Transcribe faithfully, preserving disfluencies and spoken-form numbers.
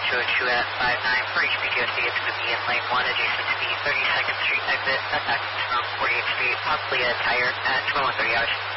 two oh two at five nine for H P T S D. It's going to be in lane one adjacent to the thirty-second Street exit. That's access from forty-eighth Street, possibly a tire at twelve thirty hours.